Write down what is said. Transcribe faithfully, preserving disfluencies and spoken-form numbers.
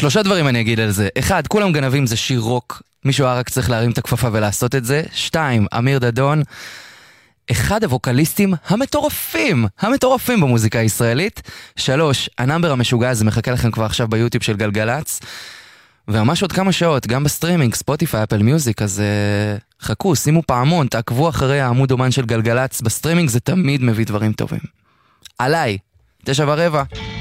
שלושה דברים אני אגיד על זה. אחד, כולם גנבים זה שיר רוק. מישהו היה רק צריך להרים את הכפפה ולעשות את זה. שתיים, אמיר דדון. אחד הווקליסטים המטורפים, המטורפים במוזיקה הישראלית. שלוש, הנאמבר המשוגע הזה מחכה לכם כבר עכשיו ביוטיוב של גלגלץ. וממש עוד כמה שעות, גם בסטרימינג, ספוטיפיי, אפל מיוזיק, אז uh, חכו, שימו פעמון, תעקבו אחרי העמוד אומן של גלגלץ. בסטרימינג זה תמיד מביא דברים טובים. עליי, תשע ורבע.